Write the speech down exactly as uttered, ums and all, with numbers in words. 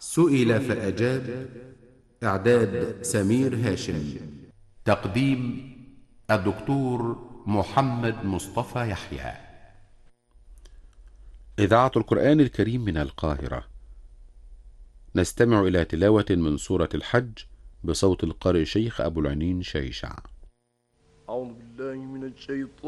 سئل فأجاب. إعداد سمير هاشم. تقديم الدكتور محمد مصطفى يحيى. إذاعة القرآن الكريم من القاهرة. نستمع إلى تلاوة من سورة الحج بصوت القارئ شيخ أبو العنين شيشع. أعوذ بالله من الشيطان